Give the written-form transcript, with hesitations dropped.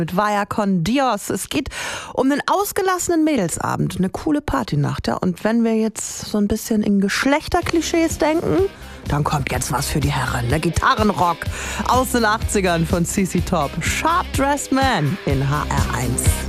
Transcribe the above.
Mit Vaya con Dios. Es geht um einen ausgelassenen Mädelsabend, eine coole Partynacht. Ja? Und wenn wir jetzt so ein bisschen in Geschlechterklischees denken, dann kommt jetzt was für die Herren. Ne? Gitarrenrock aus den 80ern von CC Top. Sharp Dressed Man in HR1.